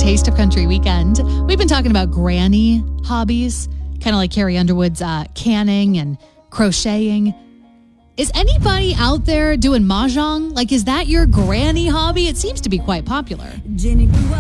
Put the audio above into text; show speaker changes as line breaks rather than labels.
Taste of Country weekend. We've been talking about granny hobbies, kind of like Carrie Underwood's canning and crocheting. Is anybody out there doing mahjong? Like, is that your granny hobby? It seems to be quite popular.